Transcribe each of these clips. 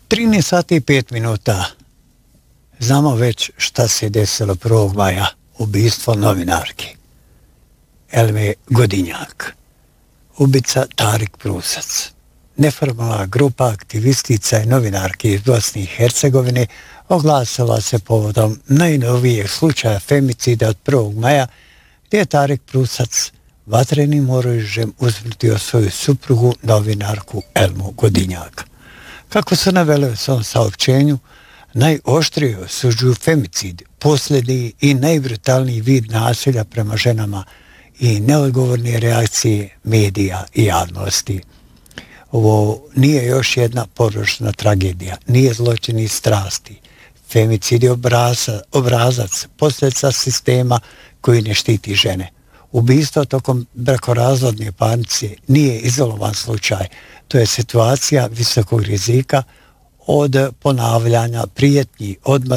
13 sati i 5 minuta. Znamo već šta se desilo 1. maja. Ubistvo novinarki Elme Godinjak. Ubica Tarik Prusac. Neformalna grupa aktivistica i novinarki iz Bosne i Hercegovine oglasila se povodom najnovijeg slučaja femicida od 1. maja gdje je Tarik Prusac vatrenim oružjem uzvrtio svoju suprugu novinarku Elmu Godinjak. Kako su naveli u svom saopćenju, najoštrije osuđuju femicid, posljednji i najbrutalniji vid nasilja prema ženama i neodgovorne reakcije medija i javnosti. Ovo nije još jedna porodična tragedija, nije zločin iz strasti. Femicid je obrazac, posljedica sistema koji ne štiti žene. Ubistvo tokom brakorazvodne parnice nije izolovan slučaj. To je situacija visokog rizika od ponavljanja prijetnji,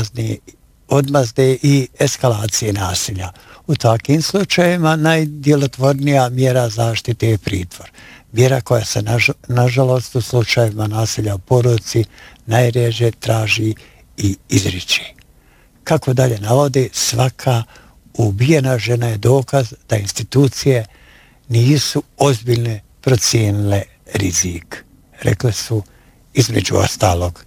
odmazde i eskalacije nasilja. U takvim slučajevima najdjelotvornija mjera zaštite je pritvor. Mjera koja se nažalost u slučajevima nasilja u porodici najrježe traži i izriče. Kako dalje navode, svaka ubijena žena je dokaz da institucije nisu ozbiljne procijenile rizik. Rekli su između ostalog.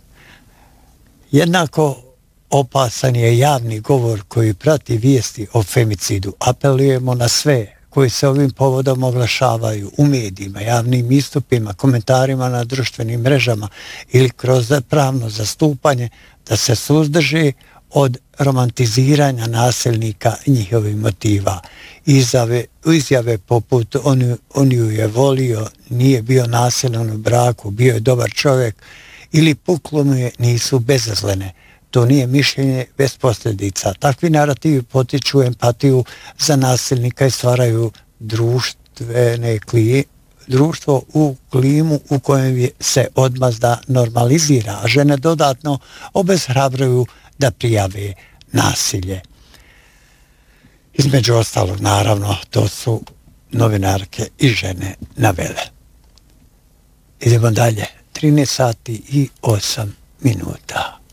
Jednako opasan je javni govor koji prati vijesti o femicidu. Apelujemo na sve koji se ovim povodom oglašavaju u medijima, javnim istupima, komentarima na društvenim mrežama ili kroz pravno zastupanje da se suzdrže od romantiziranja nasilnika i njihovih motiva. Izjave poput on ju je volio, nije bio nasilan u braku, bio je dobar čovjek ili puklo mu je, nisu bezazlene. To nije mišljenje bez posljedica. Takvi narativi potiču empatiju za nasilnika i stvaraju društvo u klimu u kojem se odmazda normalizira, a žene dodatno obeshrabruju da prijave nasilje. Između ostalog, naravno, to su novinarke i žene navele. Idemo dalje. 13 sati i 8 minuta.